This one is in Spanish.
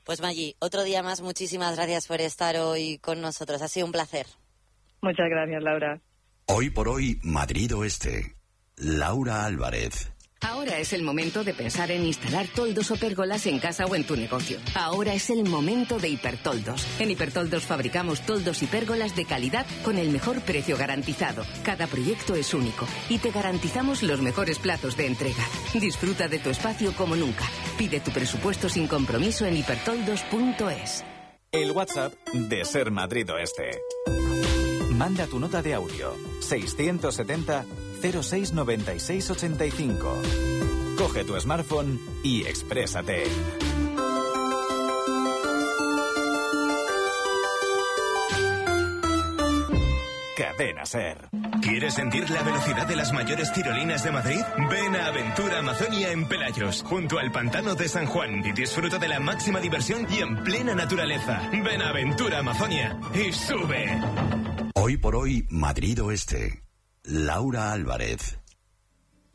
Pues Maggi, otro día más, muchísimas gracias por estar hoy con nosotros. Ha sido un placer. Muchas gracias, Laura. Hoy por hoy, Madrid Oeste. Laura Álvarez. Ahora es el momento de pensar en instalar toldos o pérgolas en casa o en tu negocio. Ahora es el momento de Hipertoldos. En Hipertoldos fabricamos toldos y pérgolas de calidad con el mejor precio garantizado. Cada proyecto es único y te garantizamos los mejores plazos de entrega. Disfruta de tu espacio como nunca. Pide tu presupuesto sin compromiso en hipertoldos.es. El WhatsApp de Ser Madrid Oeste. Manda tu nota de audio 670 069685. Coge tu smartphone y exprésate. Cadena Ser. ¿Quieres sentir la velocidad de las mayores tirolinas de Madrid? Ven a Aventura Amazonia en Pelayos, junto al pantano de San Juan, y disfruta de la máxima diversión y en plena naturaleza. Ven a Aventura Amazonia y sube. Hoy por hoy, Madrid Oeste. Laura Álvarez.